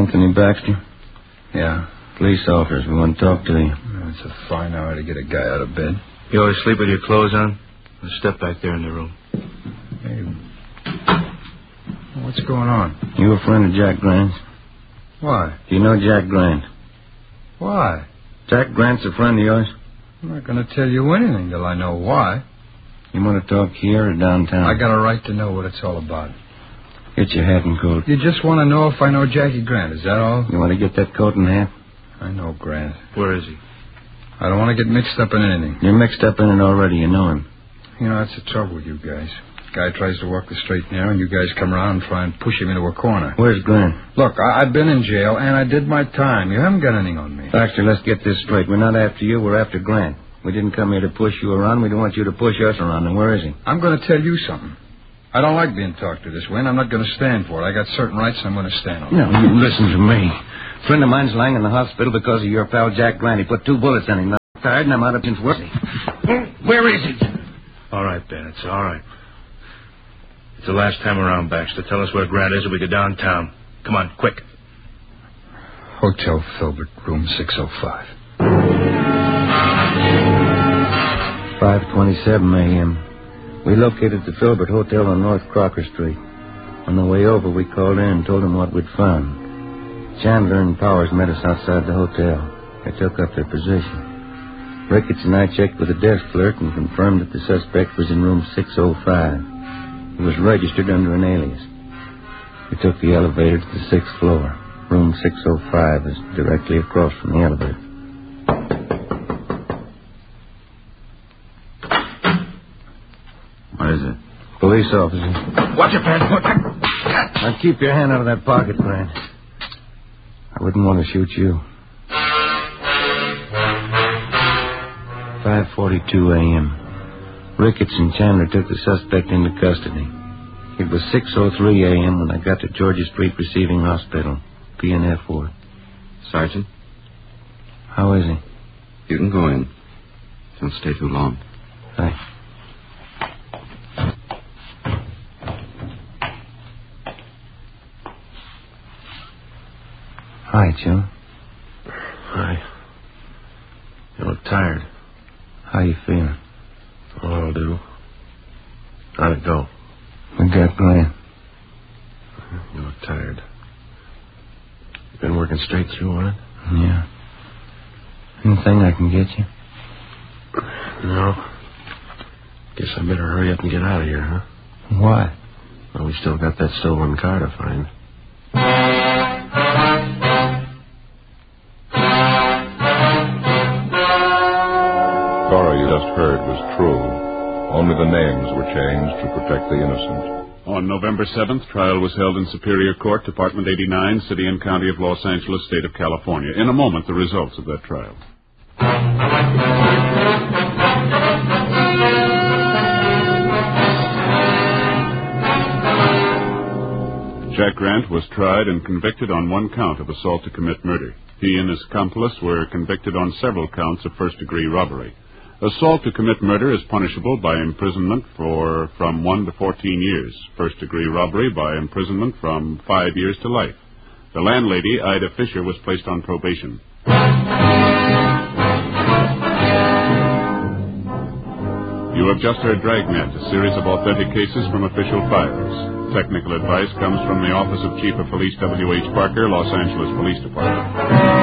Anthony Baxter? Yeah. Police officers, we want to talk to you. It's a fine hour to get a guy out of bed. You always sleep with your clothes on? Let's step back there in the room. Hey, what's going on? You a friend of Jack Grant's? Why? Do you know Jack Grant? Why? Jack Grant's a friend of yours? I'm not going to tell you anything till I know why. You want to talk here or downtown? I got a right to know what it's all about. Get your hat and coat. You just want to know if I know Jackie Grant, is that all? You want to get that coat and hat? I know Grant. Where is he? I don't want to get mixed up in anything. You're mixed up in it already, you know him. You know, that's the trouble with you guys. Guy tries to walk the straight and narrow, and you guys come around and try and push him into a corner. Where's Grant? Look, I've been in jail, and I did my time. You haven't got anything on me. Baxter, let's get this straight. We're not after you, we're after Grant. We didn't come here to push you around. We don't want you to push us around. And where is he? I'm going to tell you something. I don't like being talked to this way, and I'm not going to stand for it. I got certain rights, and I'm going to stand on them. No, you listen to me. A friend of mine's lying in the hospital because of your pal Jack Grant. He put 2 bullets in him. I'm tired, and I'm out of since work. Where is he? All right, Ben, it's all right. It's the last time around, Baxter. Tell us where Grant is or we go downtown. Come on, quick. Hotel Filbert, room 605. 5:27 a.m. We located the Filbert Hotel on North Crocker Street. On the way over, we called in and told them what we'd found. Chandler and Powers met us outside the hotel. They took up their position. Ricketts and I checked with the desk clerk and confirmed that the suspect was in room 605. He was registered under an alias. We took the elevator to the 6th floor. Room 605 is directly across from the elevator. What is it? Police officer. Watch it, Ben. Now keep your hand out of that pocket, Grant. I wouldn't want to shoot you. 5:42 a.m. Ricketts and Chandler took the suspect into custody. It was 6:03 a.m. when I got to Georgia Street Receiving Hospital, P&F ward. Sergeant? How is he? You can go in. Don't stay too long. Thanks. Hi, Joe. Hi. You look tired. How you feeling? Oh, that'll do. How'd it go? We got Grant. You look tired. You been working straight through on it? Yeah. Anything I can get you? No. Guess I better hurry up and get out of here, huh? Why? Well, we still got that stolen car to find. Story you just heard was true. Only the names were changed to protect the innocent. On November 7th, trial was held in Superior Court, Department 89, City and County of Los Angeles, State of California. In a moment, the results of that trial. Jack Grant was tried and convicted on 1 count of assault to commit murder. He and his accomplice were convicted on several counts of first-degree robbery. Assault to commit murder is punishable by imprisonment from 1 to 14 years. First-degree robbery by imprisonment from 5 years to life. The landlady, Ida Fisher, was placed on probation. You have just heard Dragnet, a series of authentic cases from official files. Technical advice comes from the Office of Chief of Police W.H. Parker, Los Angeles Police Department.